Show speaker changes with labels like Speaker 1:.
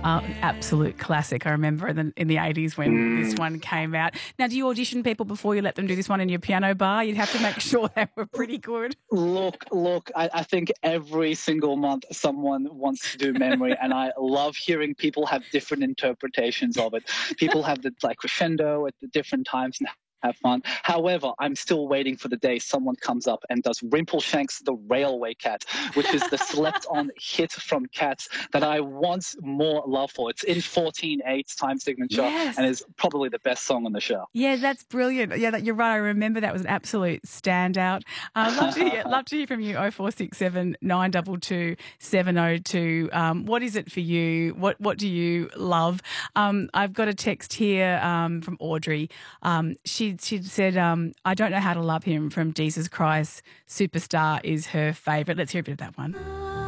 Speaker 1: Absolute classic. I remember in the 80s when this one came out. Now, do you audition people before you let them do this one in your piano bar? You'd have to make sure they were pretty good.
Speaker 2: Look, I think every single month someone wants to do memory, and I love hearing people have different interpretations of it. People have the like crescendo at the different times and have fun. However, I'm still waiting for the day someone comes up and does Rimpleshanks the Railway Cat, which is the slept-on hit from Cats that I want more love for. It's in 14/8 time signature
Speaker 1: Yes.
Speaker 2: and is probably the best song on the show.
Speaker 1: Yeah, that's brilliant. Yeah, you're right. I remember that was an absolute standout. Love to hear from you. 0467 922 702. What is it for you? What do you love? I've got a text here from Audrey. She said, I don't know how to love him from Jesus Christ Superstar is her favourite. Let's hear a bit of that one.